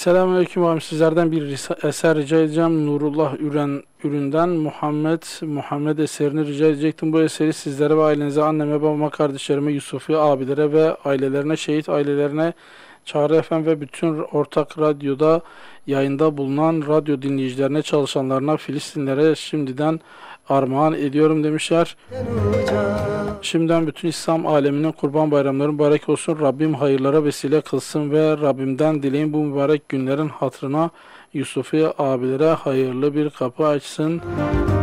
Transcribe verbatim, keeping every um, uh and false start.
Selamünaleyküm abim. Sizlerden bir risa- eser rica edeceğim. Nurullah Üren üründen Muhammed Muhammed eserini rica edecektim. Bu eseri sizlere ve ailenize, anneme, babama, kardeşlerime, Yusufi abilere ve ailelerine, şehit ailelerine, Çağrı F M ve bütün ortak radyoda yayında bulunan radyo dinleyicilerine, çalışanlarına, Filistinlere şimdiden armağan ediyorum demişler. Şimdiden bütün İslam aleminin kurban bayramları mübarek olsun. Rabbim hayırlara vesile kılsın ve Rabbimden dileyin bu mübarek günlerin hatırına Yusufi abilere hayırlı bir kapı açsın.